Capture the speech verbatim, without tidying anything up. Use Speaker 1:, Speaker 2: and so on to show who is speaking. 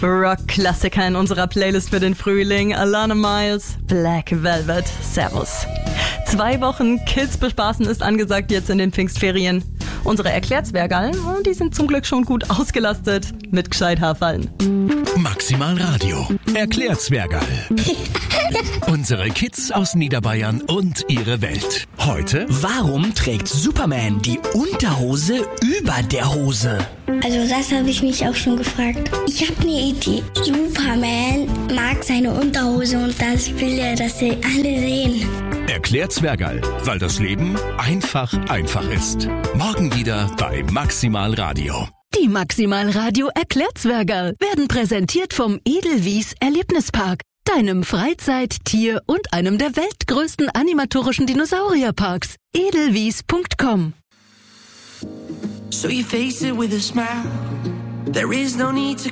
Speaker 1: Rock-Klassiker in unserer Playlist für den Frühling. Alana Miles, Black Velvet. Servus. Zwei Wochen Kids bespaßen ist angesagt jetzt in den Pfingstferien. Unsere Erklärtzwergerl, die sind zum Glück schon gut ausgelastet mit gescheit Haarfallen.
Speaker 2: Maximal Radio. Erklärtzwergerl. Unsere Kids aus Niederbayern und ihre Welt. Heute:
Speaker 3: Warum trägt Superman die Unterhose über der Hose?
Speaker 4: Also das habe ich mich auch schon gefragt. Ich habe eine Idee. Superman mag seine Unterhose und das will er, dass sie alle sehen.
Speaker 2: Erklärtzwergerl, weil das Leben einfach einfach ist. Morgen wieder bei Maximal Radio.
Speaker 5: Die Maximal Radio Erklärtzwergerl werden präsentiert vom Edelwies Erlebnispark, deinem Freizeit-, Tier- und einem der weltgrößten animatorischen Dinosaurierparks. edelwies punkt com.
Speaker 6: So you face it with a smile. There is no need to